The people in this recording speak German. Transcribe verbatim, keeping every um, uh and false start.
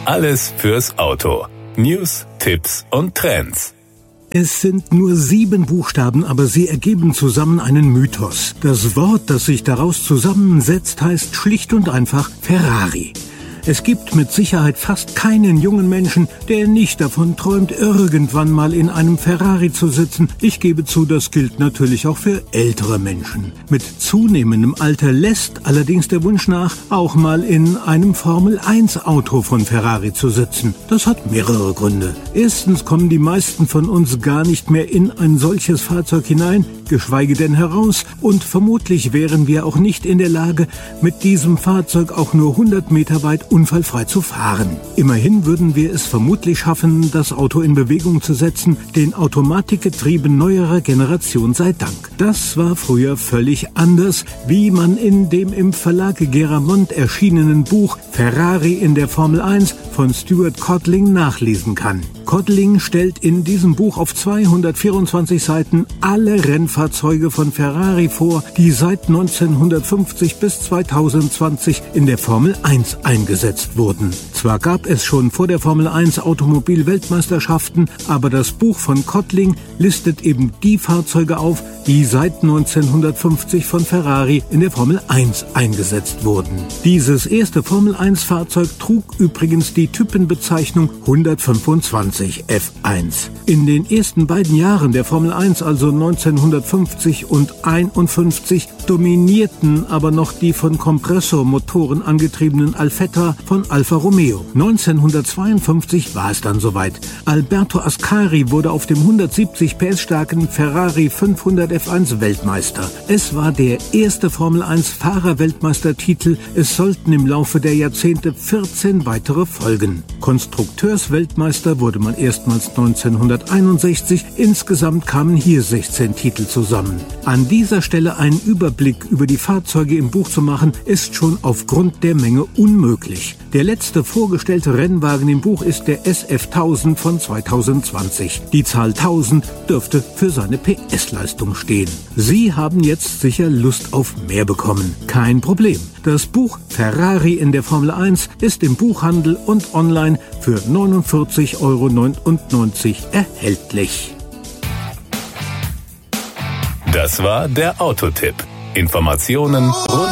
Alles fürs Auto. News, Tipps und Trends. Es sind nur sieben Buchstaben, aber sie ergeben zusammen einen Mythos. Das Wort, das sich daraus zusammensetzt, heißt schlicht und einfach Ferrari. Es gibt mit Sicherheit fast keinen jungen Menschen, der nicht davon träumt, irgendwann mal in einem Ferrari zu sitzen. Ich gebe zu, das gilt natürlich auch für ältere Menschen. Mit zunehmendem Alter lässt allerdings der Wunsch nach, auch mal in einem Formel eins Auto von Ferrari zu sitzen. Das hat mehrere Gründe. Erstens kommen die meisten von uns gar nicht mehr in ein solches Fahrzeug hinein, geschweige denn heraus, und vermutlich wären wir auch nicht in der Lage, mit diesem Fahrzeug auch nur hundert Meter weit unfallfrei zu fahren. Immerhin würden wir es vermutlich schaffen, das Auto in Bewegung zu setzen, den Automatikgetrieben neuerer Generation sei Dank. Das war früher völlig anders, wie man in dem im Verlag Garamond erschienenen Buch Ferrari in der Formel eins von Stuart Codling nachlesen kann. Codling stellt in diesem Buch auf zweihundertvierundzwanzig Seiten alle Rennfahrzeuge von Ferrari vor, die seit neunzehnhundertfünfzig bis zweitausendzwanzig in der Formel eins eingesetzt wurden. Zwar gab es schon vor der Formel eins Automobil-Weltmeisterschaften, aber das Buch von Codling listet eben die Fahrzeuge auf, die seit neunzehnhundertfünfzig von Ferrari in der Formel eins eingesetzt wurden. Dieses erste Formel eins Fahrzeug trug übrigens die Typenbezeichnung hundertfünfundzwanzig F eins. In den ersten beiden Jahren der Formel eins, also neunzehnhundertfünfzig und einundfünfzig, dominierten aber noch die von Kompressormotoren angetriebenen Alfetta von Alfa Romeo. neunzehnhundertzweiundfünfzig war es dann soweit. Alberto Ascari wurde auf dem hundertsiebzig P S starken Ferrari fünfhundert F eins Weltmeister. Es war der erste Formel eins Fahrer-Weltmeistertitel. Es sollten im Laufe der Jahrzehnte vierzehn weitere folgen. Konstrukteursweltmeister wurde man erstmals neunzehnhunderteinundsechzig. Insgesamt kamen hier sechzehn Titel zusammen. An dieser Stelle einen Überblick über die Fahrzeuge im Buch zu machen, ist schon aufgrund der Menge unmöglich. Der letzte vorgestellte Rennwagen im Buch ist der S F tausend von zweitausendzwanzig. Die Zahl tausend dürfte für seine P S-Leistung stehen. Sie haben jetzt sicher Lust auf mehr bekommen. Kein Problem. Das Buch Ferrari in der Formel eins ist im Buchhandel und online für neunundvierzig Euro neunundneunzig erhältlich. Das war der Autotipp. Informationen rund